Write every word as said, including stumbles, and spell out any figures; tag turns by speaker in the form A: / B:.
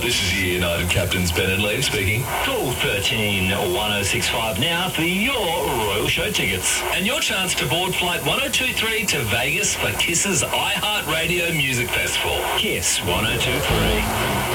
A: This is your United Captains Ben and Liam speaking.
B: Call thirteen one oh six five now for your Royal Show tickets.
A: And your chance to board flight one oh two three to Vegas for Kiss's iHeartRadio Music Festival.
B: Kiss one oh two three.